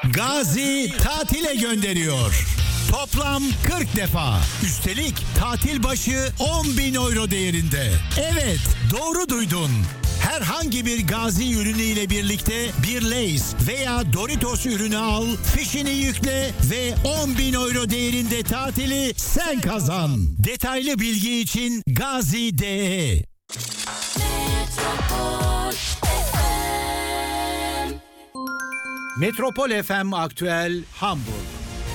Gazi tatile gönderiyor. Toplam 40 defa. Üstelik tatil başı 10.000 euro değerinde. Evet, doğru duydun. Herhangi bir Gazi ürünü ile birlikte bir Lay's veya Doritos ürünü al, fişini yükle ve 10.000 euro değerinde tatili sen kazan. Detaylı bilgi için Gazi.de. Metropol FM Aktüel Hamburg.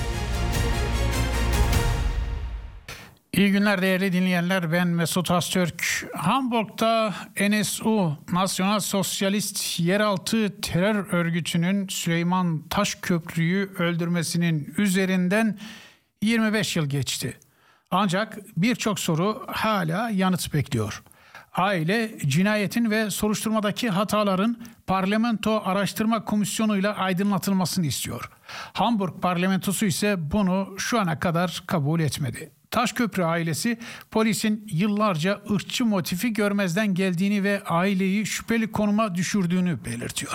İyi günler değerli dinleyenler, ben Mesut Öztürk. Hamburg'da NSU, Nasyonal Sosyalist Yeraltı Terör Örgütü'nün Süleyman Taşköprü'yü öldürmesinin üzerinden 25 yıl geçti. Ancak birçok soru hala yanıt bekliyor. Aile, cinayetin ve soruşturmadaki hataların Parlamento Araştırma Komisyonu'yla aydınlatılmasını istiyor. Hamburg parlamentosu ise bunu şu ana kadar kabul etmedi. Taşköprü ailesi polisin yıllarca ırkçı motifi görmezden geldiğini ve aileyi şüpheli konuma düşürdüğünü belirtiyor.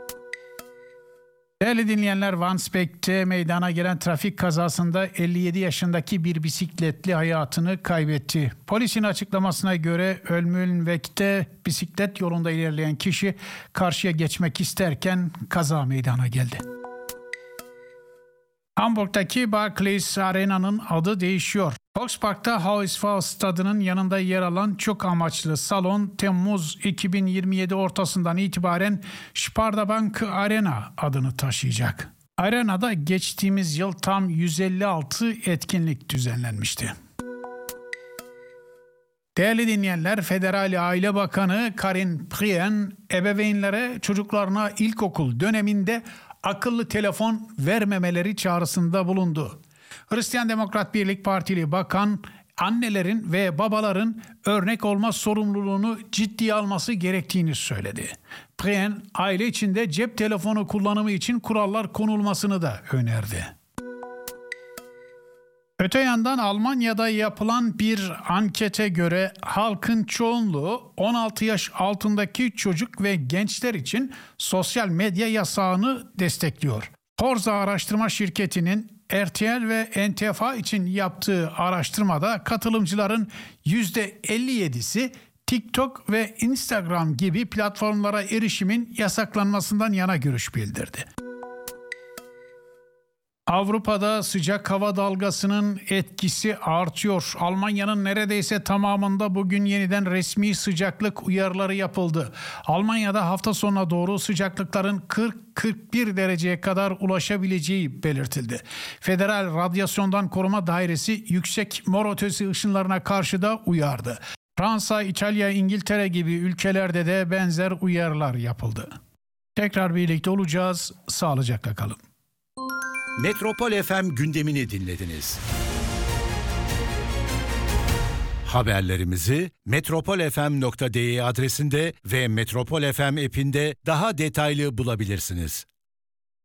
Değerli dinleyenler, Wandsbek'te meydana gelen trafik kazasında 57 yaşındaki bir bisikletli hayatını kaybetti. Polisin açıklamasına göre Ölmülnweg'de bisiklet yolunda ilerleyen kişi karşıya geçmek isterken kaza meydana geldi. Hamburg'daki Barclays Arena'nın adı değişiyor. Volkspark'ta HSV stadının yanında yer alan çok amaçlı salon Temmuz 2027 ortasından itibaren Sparda-Bank Arena adını taşıyacak. Arena'da geçtiğimiz yıl tam 156 etkinlik düzenlenmişti. Değerli dinleyenler, Federal Aile Bakanı Karine Prien, ebeveynlere çocuklarına ilkokul döneminde akıllı telefon vermemeleri çağrısında bulundu. Hristiyan Demokrat Birlik Partili bakan, annelerin ve babaların örnek olma sorumluluğunu ciddiye alması gerektiğini söyledi. Prien, aile içinde cep telefonu kullanımı için kurallar konulmasını da önerdi. Öte yandan Almanya'da yapılan bir ankete göre halkın çoğunluğu 16 yaş altındaki çocuk ve gençler için sosyal medya yasağını destekliyor. Forza araştırma şirketinin RTL ve NTFA için yaptığı araştırmada katılımcıların %57'si TikTok ve Instagram gibi platformlara erişimin yasaklanmasından yana görüş bildirdi. Avrupa'da sıcak hava dalgasının etkisi artıyor. Almanya'nın neredeyse tamamında bugün yeniden resmi sıcaklık uyarıları yapıldı. Almanya'da hafta sonuna doğru sıcaklıkların 40-41 dereceye kadar ulaşabileceği belirtildi. Federal Radyasyondan Koruma Dairesi yüksek mor ötesi ışınlarına karşı da uyardı. Fransa, İtalya, İngiltere gibi ülkelerde de benzer uyarılar yapıldı. Tekrar birlikte olacağız. Sağlıcakla kalın. Metropol FM gündemini dinlediniz. Haberlerimizi metropolfm.de adresinde ve Metropol FM app'inde daha detaylı bulabilirsiniz.